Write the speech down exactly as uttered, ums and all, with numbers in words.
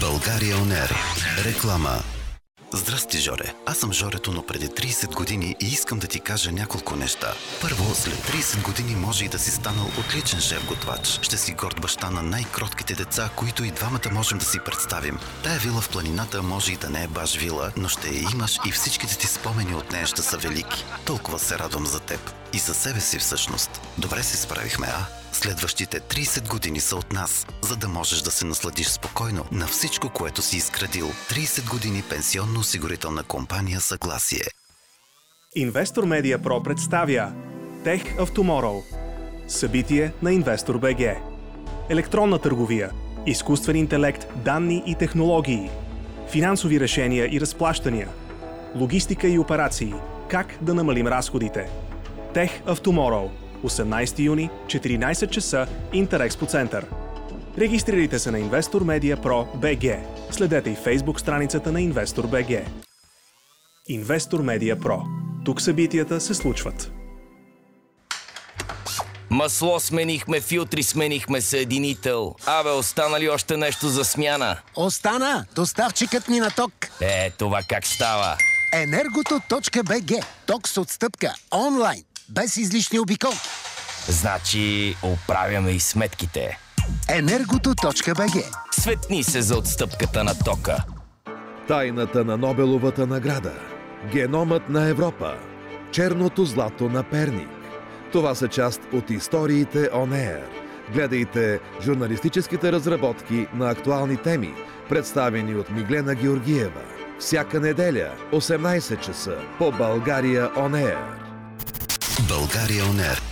България он ер. Реклама. Здрасти, Жоре. Аз съм Жорето, но преди трийсет години и искам да ти кажа няколко неща. Първо, след трийсет години може и да си станал отличен шеф-готвач. Ще си горд баща на най-кротките деца, които и двамата можем да си представим. Тая вила в планината може и да не е баш вила, но ще я имаш и всичките ти спомени от нея ще са велики. Толкова се радвам за теб. И за себе си всъщност. Добре се справихме, а? Следващите трийсет години са от нас, за да можеш да се насладиш спокойно на всичко, което си изградил. трийсет години пенсионно-осигурителна компания Съгласие. Investor Media Pro представя Tech of Tomorrow. Събитие на InvestorBG. Електронна търговия, изкуствен интелект, данни и технологии, финансови решения и разплащания, логистика и операции, как да намалим разходите. Tech of Tomorrow. осемнайсети юни, четиринайсет часа, Интерекспо център. Регистрирайте се на Investor Media Pro би джи. Следете и Facebook страницата на InvestorBG. Investor Media Pro. Тук събитията се случват. Масло сменихме, филтри сменихме, съединител. Абе, остана ли още нещо за смяна? Остана! Доставчикът ни на ток. Е, това как става? Енергото точка би джи. Ток с отстъпка. Онлайн. Без излишни обикол. Значи, оправяме и сметките. Енергото точка би джи. Светни се за отстъпката на тока. Тайната на Нобеловата награда. Геномът на Европа. Черното злато на Перник. Това са част от историите он ер. Гледайте журналистическите разработки на актуални теми, представени от Миглена Георгиева. Всяка неделя, осемнайсет часа, по България он ер. България он ер.